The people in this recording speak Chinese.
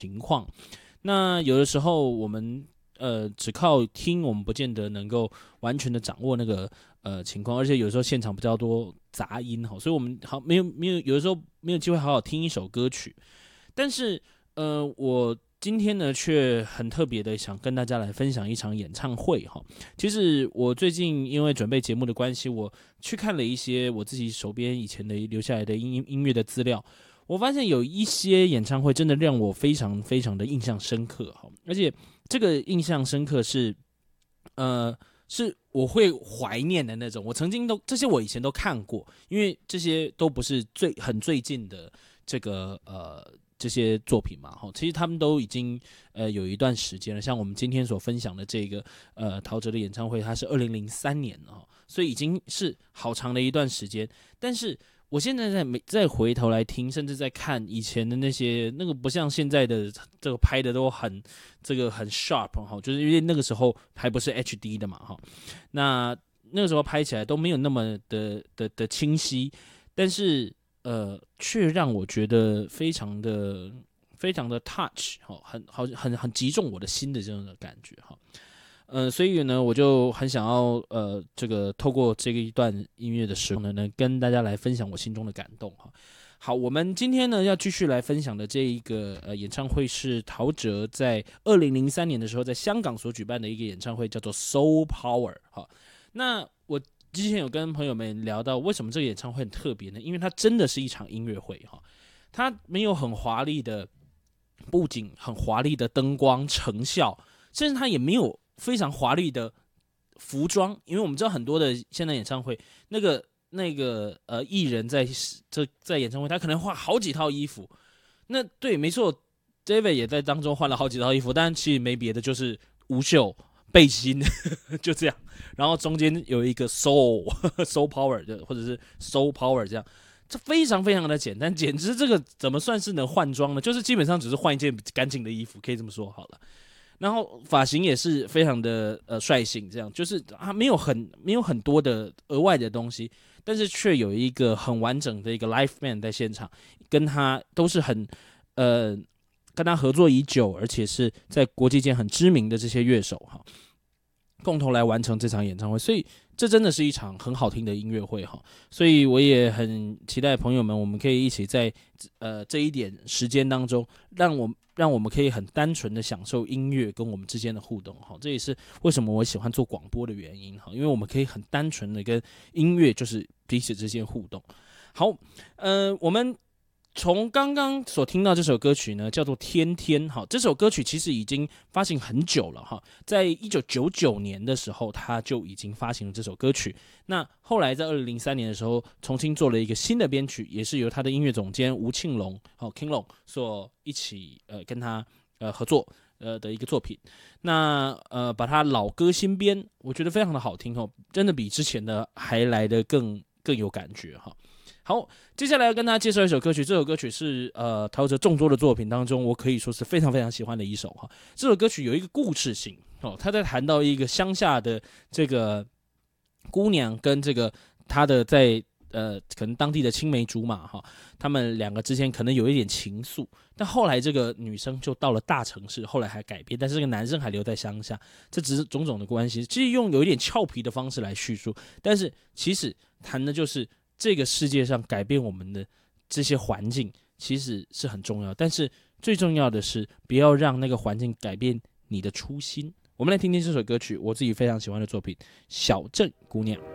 情况。那有的时候我们只靠听，我们不见得能够完全的掌握那个情况，而且有时候现场比较多杂音哈，所以我们有的时候没有机会好好听一首歌曲。但是我今天呢却很特别的想跟大家来分享一场演唱会哈。其实我最近因为准备节目的关系，我去看了一些我自己手边以前的留下来的音乐的资料。我发现有一些演唱会真的让我非常非常的印象深刻哈，而且这个印象深刻是我会怀念的那种。我曾经这些我以前都看过，因为这些都不是很最近的这些作品嘛，其实他们都已经有一段时间了。像我们今天所分享的这个陶喆的演唱会，它是2003年所以已经是好长的一段时间。但是我现在再回头来听，甚至在看以前的那个不像现在的这个拍的都很sharp 就是因为那个时候还不是 HD 的嘛那个时候拍起来都没有那么的清晰，但是却让我觉得非常的 touch 很击中我的心的这种的感觉所以呢，我就很想要这个透过这个一段音乐的时候呢，跟大家来分享我心中的感动好，我们今天呢要继续来分享的这一个演唱会是陶喆在2003年的时候在香港所举办的一个演唱会，叫做 Soul Power 那我之前有跟朋友们聊到，为什么这个演唱会很特别呢？因为它真的是一场音乐会它没有很华丽的布景、很华丽的灯光成效，甚至它也没有非常华丽的服装，因为我们知道很多的现在演唱会，那个艺人在演唱会，他可能换好几套衣服。那对，没错 ，David 也在当中换了好几套衣服，但其实没别的，就是无袖、背心，就这样。然后中间有一个 soul power 的，或者是 soul power 这样。这非常非常的简单，简直这个怎么算是能换装呢？就是基本上只是换一件干净的衣服，可以这么说好了。然后发型也是非常的率性，这样就是没有很多的额外的东西，但是却有一个很完整的一个 live band 在现场，跟他都是跟他合作已久，而且是在国际间很知名的这些乐手共同来完成这场演唱会，所以这真的是一场很好听的音乐会所以我也很期待朋友们，我们可以一起在这一点时间当中，让我们可以很单纯的享受音乐跟我们之间的互动这也是为什么我喜欢做广播的原因因为我们可以很单纯的跟音乐就是彼此之间互动。好，我们从刚刚所听到这首歌曲呢，叫做《天天》这首歌曲其实已经发行很久了在1999年的时候，他就已经发行了这首歌曲。那后来在2003年的时候，重新做了一个新的编曲，也是由他的音乐总监吴庆隆King Long 所一起跟他合作的一个作品。那把它老歌新编，我觉得非常的好听真的比之前的还来得更有感觉好，接下来要跟大家介绍一首歌曲，这首歌曲是陶喆众多的作品当中，我可以说是非常非常喜欢的一首这首歌曲有一个故事性他在谈到一个乡下的这个姑娘跟这个她的在可能当地的青梅竹马他们两个之间可能有一点情愫，但后来这个女生就到了大城市，后来还改变，但是这个男生还留在乡下，这只是种种的关系，其实用有一点俏皮的方式来叙述，但是其实谈的就是这个世界上改变我们的这些环境其实是很重要，但是最重要的是不要让那个环境改变你的初心。我们来听听这首歌曲，我自己非常喜欢的作品《小镇姑娘》。